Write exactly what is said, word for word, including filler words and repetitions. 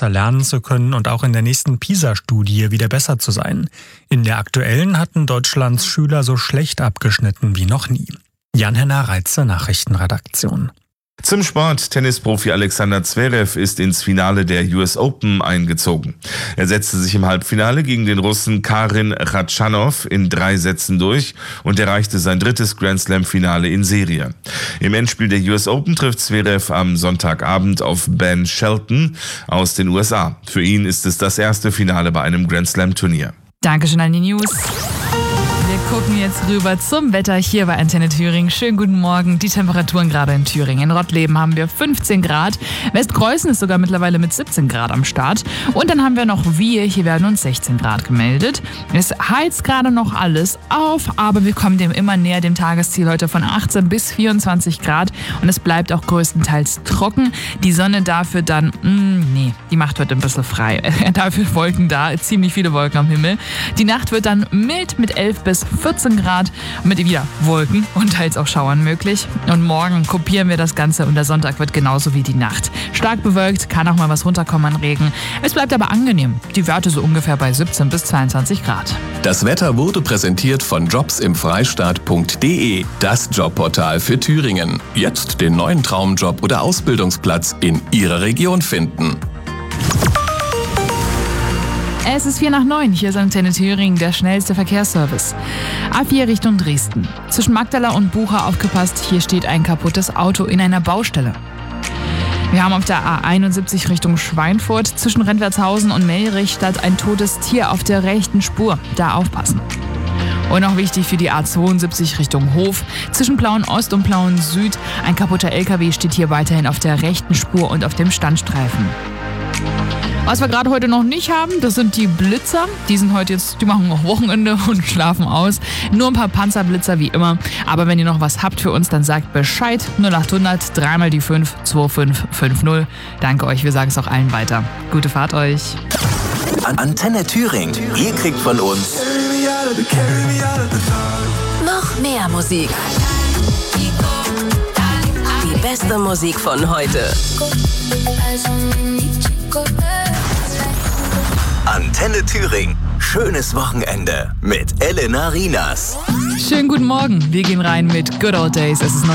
besser lernen zu können und auch in der nächsten PISA-Studie wieder besser zu sein. In der aktuellen hatten Deutschlands Schüler so schlecht abgeschnitten wie noch nie. Jan-Henner Reitze, Nachrichtenredaktion. Zum Sport. Tennisprofi Alexander Zverev ist ins Finale der U S Open eingezogen. Er setzte sich im Halbfinale gegen den Russen Karin Khachanov in drei Sätzen durch und erreichte sein drittes Grand-Slam-Finale in Serie. Im Endspiel der U S Open trifft Zverev am Sonntagabend auf Ben Shelton aus den U S A. Für ihn ist es das erste Finale bei einem Grand-Slam-Turnier. Dankeschön an die News. Wir gucken jetzt rüber zum Wetter hier bei Antenne Thüringen. Schönen guten Morgen. Die Temperaturen gerade in Thüringen. In Rottleben haben wir fünfzehn Grad. Westpreußen ist sogar mittlerweile mit siebzehn Grad am Start. Und dann haben wir noch wir. Hier werden uns sechzehn Grad gemeldet. Es heizt gerade noch alles auf, aber wir kommen dem immer näher, dem Tagesziel heute von achtzehn bis vierundzwanzig Grad. Und es bleibt auch größtenteils trocken. Die Sonne dafür dann, mh, nee, die macht heute ein bisschen frei. Dafür Wolken da, ziemlich viele Wolken am Himmel. Die Nacht wird dann mild mit elf bis vierzehn Grad, mit wieder Wolken und teils auch Schauern möglich. Und morgen kopieren wir das Ganze und der Sonntag wird genauso wie die Nacht. Stark bewölkt, kann auch mal was runterkommen an Regen. Es bleibt aber angenehm. Die Werte so ungefähr bei siebzehn bis zweiundzwanzig Grad. Das Wetter wurde präsentiert von jobs im freistaat punkt de, das Jobportal für Thüringen. Jetzt den neuen Traumjob oder Ausbildungsplatz in Ihrer Region finden. Es ist vier nach neun, hier ist Antenne Thüringen, der schnellste Verkehrsservice. A vier Richtung Dresden. Zwischen Magdala und Bucha aufgepasst, hier steht ein kaputtes Auto in einer Baustelle. Wir haben auf der A einundsiebzig Richtung Schweinfurt zwischen Rentwertshausen und Melrichstadt ein totes Tier auf der rechten Spur. Da aufpassen. Und auch wichtig für die A zweiundsiebzig Richtung Hof. Zwischen Plauen Ost und Plauen Süd ein kaputter L K W steht hier weiterhin auf der rechten Spur und auf dem Standstreifen. Was wir gerade heute noch nicht haben, das sind die Blitzer. Die sind heute jetzt, die machen auch Wochenende und schlafen aus. Nur ein paar Panzerblitzer wie immer. Aber wenn ihr noch was habt für uns, dann sagt Bescheid. null achthundert, dreimal die fünf, zwei fünf fünf null. Danke euch, wir sagen es auch allen weiter. Gute Fahrt euch. Antenne Thüringen. Ihr kriegt von uns noch mehr Musik. Die beste Musik von heute. Antenne Thüringen. Schönes Wochenende mit Elena Rinas. Schönen guten Morgen. Wir gehen rein mit Good Old Days. Es ist